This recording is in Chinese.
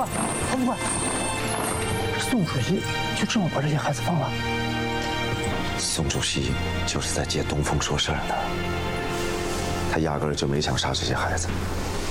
管，他不管。宋主席就这么把这些孩子放了？ 宋主席就是在借东风说事儿呢，他压根儿就没想杀这些孩子。